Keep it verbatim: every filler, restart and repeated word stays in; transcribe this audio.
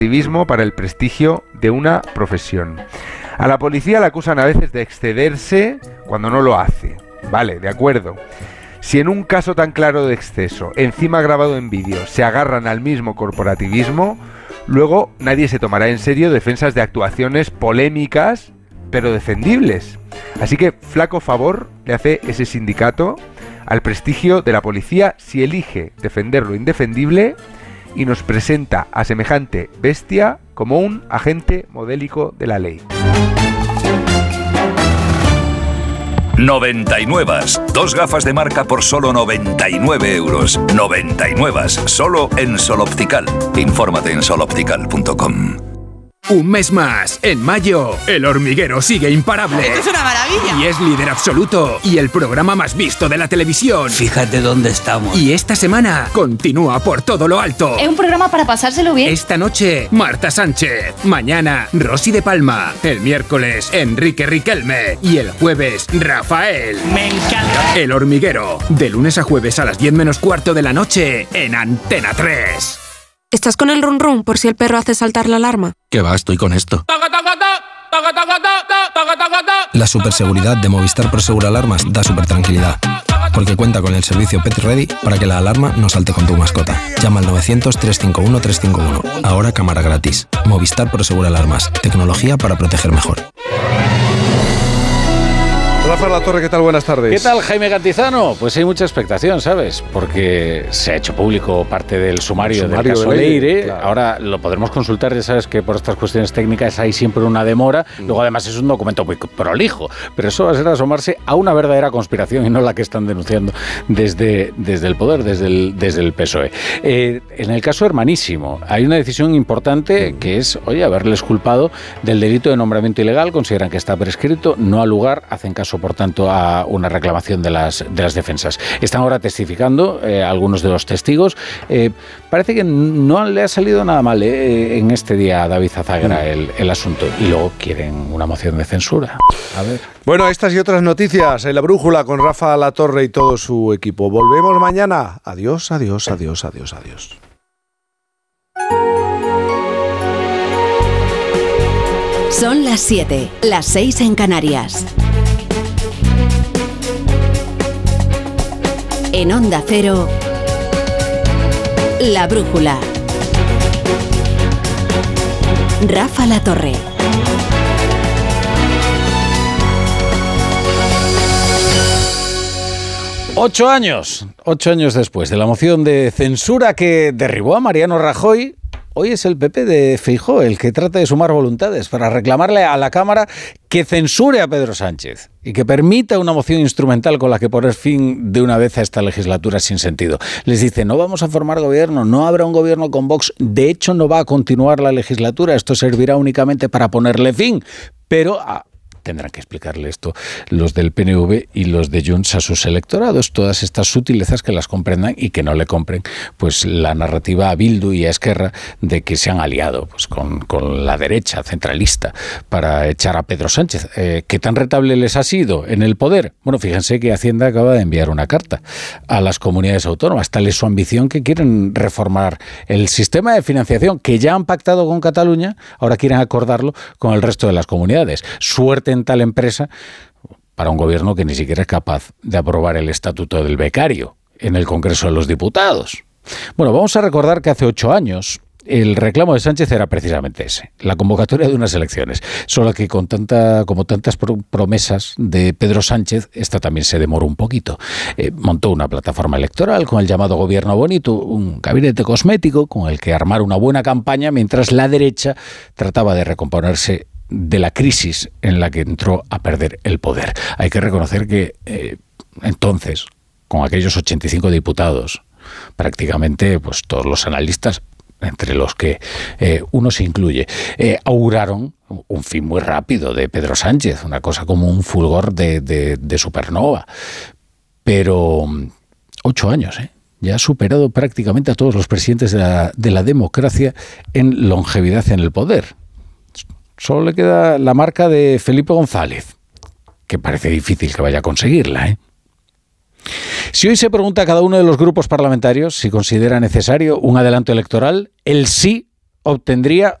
activismo para el prestigio de una profesión. A la policía la acusan a veces de excederse cuando no lo hace. Vale, de acuerdo. Si en un caso tan claro de exceso, encima grabado en vídeo, se agarran al mismo corporativismo, luego nadie se tomará en serio defensas de actuaciones polémicas, pero defendibles. Así que flaco favor le hace ese sindicato al prestigio de la policía si elige defender lo indefendible y nos presenta a semejante bestia como un agente modélico de la ley. noventa y nueve. Dos gafas de marca por solo noventa y nueve euros. noventa y nueve. Solo en Sol Optical. Infórmate en sol optical punto com. Un mes más. En mayo, El Hormiguero sigue imparable. ¡Esto es una maravilla! Y es líder absoluto. Y el programa más visto de la televisión. Fíjate dónde estamos. Y esta semana continúa por todo lo alto. Es un programa para pasárselo bien. Esta noche, Marta Sánchez. Mañana, Rosy de Palma. El miércoles, Enrique Riquelme. Y el jueves, Rafael. ¡Me encanta! El Hormiguero. De lunes a jueves a las diez menos cuarto de la noche en Antena tres. ¿Estás con el run run por si el perro hace saltar la alarma? ¿Qué va? Estoy con esto. La superseguridad de Movistar Prosegur Alarmas da super tranquilidad. Porque cuenta con el servicio Pet Ready para que la alarma no salte con tu mascota. Llama al novecientos, trescientos cincuenta y uno, trescientos cincuenta y uno. Ahora cámara gratis. Movistar Prosegur Alarmas. Tecnología para proteger mejor. Rafael Latorre, ¿qué tal? Buenas tardes. ¿Qué tal, Jaime Cantizano? Pues hay mucha expectación, ¿sabes? Porque se ha hecho público parte del sumario, sumario del caso de Leire. Claro. Ahora lo podremos consultar, ya sabes que por estas cuestiones técnicas hay siempre una demora. Mm. Luego, además, es un documento muy prolijo. Pero eso va a ser asomarse a una verdadera conspiración y no la que están denunciando desde, desde el poder, desde el, desde el P S O E. Eh, en el caso Hermanísimo, hay una decisión importante mm. que es, oye, haberles culpado del delito de nombramiento ilegal. Consideran que está prescrito, no ha lugar, hacen caso por tanto a una reclamación de las de las defensas. Están ahora testificando eh, algunos de los testigos. Eh, parece que no le ha salido nada mal eh, en este día a David Azagra el, el asunto y luego quieren una moción de censura. A ver. Bueno, estas y otras noticias en La Brújula con Rafa Latorre y todo su equipo. Volvemos mañana. Adiós, adiós, adiós, adiós, adiós. Son las siete, las seis en Canarias. En Onda Cero, La Brújula. Rafa Latorre. Ocho años, ocho años después de la moción de censura que derribó a Mariano Rajoy, hoy es el P P de Feijóo el que trata de sumar voluntades para reclamarle a la Cámara que censure a Pedro Sánchez y que permita una moción instrumental con la que poner fin de una vez a esta legislatura sin sentido. Les dice, no vamos a formar gobierno, no habrá un gobierno con Vox, de hecho no va a continuar la legislatura, esto servirá únicamente para ponerle fin, pero... a tendrán que explicarle esto los del P N V y los de Junts a sus electorados, todas estas sutilezas que las comprendan y que no le compren pues la narrativa a Bildu y a Esquerra de que se han aliado pues con, con la derecha centralista para echar a Pedro Sánchez. Eh, ¿Qué tan rentable les ha sido en el poder? Bueno, fíjense que Hacienda acaba de enviar una carta a las comunidades autónomas, tal es su ambición que quieren reformar el sistema de financiación que ya han pactado con Cataluña, ahora quieren acordarlo con el resto de las comunidades. Suerte en tal empresa para un gobierno que ni siquiera es capaz de aprobar el estatuto del becario en el Congreso de los Diputados. Bueno, vamos a recordar que hace ocho años el reclamo de Sánchez era precisamente ese, la convocatoria de unas elecciones, solo que con tanta, como tantas promesas de Pedro Sánchez, esta también se demoró un poquito. Eh, montó una plataforma electoral con el llamado Gobierno Bonito, un gabinete cosmético con el que armar una buena campaña mientras la derecha trataba de recomponerse de la crisis en la que entró a perder el poder. Hay que reconocer que eh, entonces, con aquellos ochenta y cinco diputados, prácticamente pues todos los analistas, entre los que eh, uno se incluye, eh, auguraron un fin muy rápido de Pedro Sánchez, una cosa como un fulgor de, de, de supernova. Pero ocho años, ¿eh? Ya ha superado prácticamente a todos los presidentes de la, de la democracia en longevidad en el poder. Solo le queda la marca de Felipe González, que parece difícil que vaya a conseguirla, ¿eh? Si hoy se pregunta a cada uno de los grupos parlamentarios si considera necesario un adelanto electoral, el sí obtendría